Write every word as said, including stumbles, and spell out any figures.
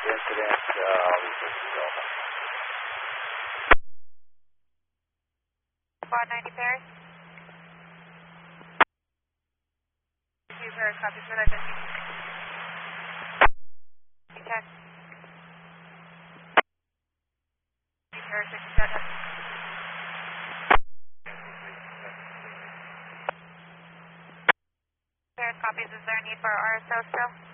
incident. Uh, Quad ninety Paris. Two Paris, copy for that. Check. Paris sixty-seven. Paris copies. Is there a need for R S O still?